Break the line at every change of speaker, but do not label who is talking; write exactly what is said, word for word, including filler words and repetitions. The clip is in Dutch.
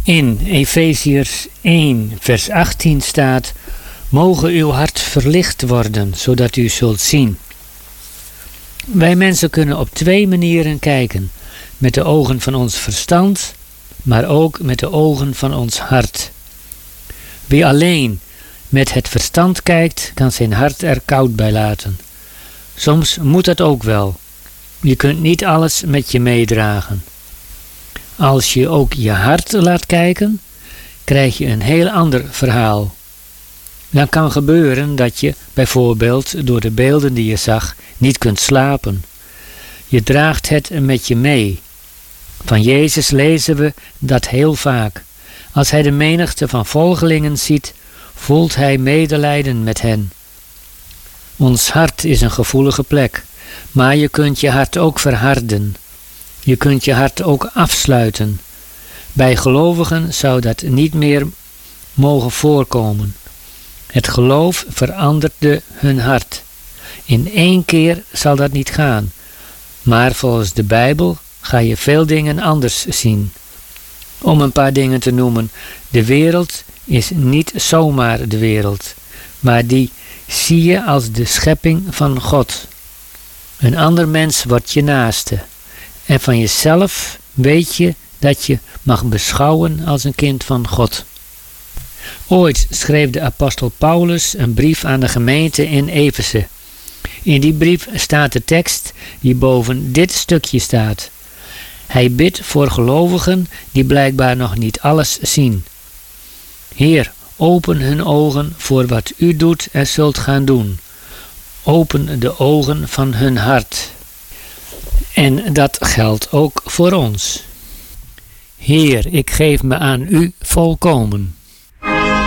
In Efeziërs één vers achttien staat: mogen uw hart verlicht worden, zodat u zult zien. Wij mensen kunnen op twee manieren kijken. Met de ogen van ons verstand, maar ook met de ogen van ons hart. Wie alleen met het verstand kijkt, kan zijn hart er koud bij laten. Soms moet dat ook wel. Je kunt niet alles met je meedragen. Als je ook je hart laat kijken, krijg je een heel ander verhaal. Dan kan gebeuren dat je bijvoorbeeld door de beelden die je zag niet kunt slapen. Je draagt het met je mee. Van Jezus lezen we dat heel vaak. Als hij de menigte van volgelingen ziet, voelt hij medelijden met hen. Ons hart is een gevoelige plek, maar je kunt je hart ook verharden. Je kunt je hart ook afsluiten. Bij gelovigen zou dat niet meer mogen voorkomen. Het geloof veranderde hun hart. In één keer zal dat niet gaan, maar volgens de Bijbel ga je veel dingen anders zien. Om een paar dingen te noemen, de wereld is niet zomaar de wereld, maar die zie je als de schepping van God. Een ander mens wordt je naaste. En van jezelf weet je dat je mag beschouwen als een kind van God. Ooit schreef de apostel Paulus een brief aan de gemeente in Efeze. In die brief staat de tekst die boven dit stukje staat. Hij bidt voor gelovigen die blijkbaar nog niet alles zien. Heer, open hun ogen voor wat u doet en zult gaan doen. Open de ogen van hun hart. En dat geldt ook voor ons. Heer, ik geef me aan u volkomen.